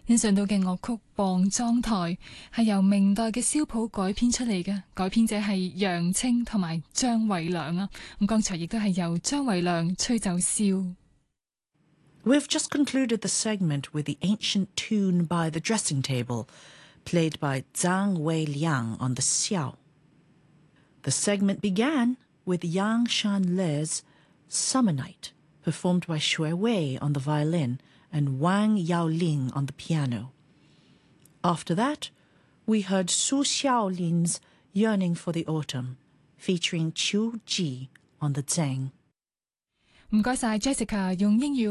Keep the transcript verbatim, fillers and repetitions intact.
欣賞到嘅樂曲《磅莊台》係由明代嘅蕭譜改編出嚟嘅，改編者係楊清同埋張維良啊。咁剛才亦都係由張維良吹奏簫。 We've just concluded the segment with the ancient tune by the dressing table, played by Zhang Weiliang on the xiao. The segment began with Yang Shanle's Summer Night, performed by Xue Wei on the violin and Wang Yaoling on the piano. After that, we heard Su Xiaolin's Yearning for the Autumn, featuring Qiu Ji on the zheng. 唔該晒 Jessica 用英語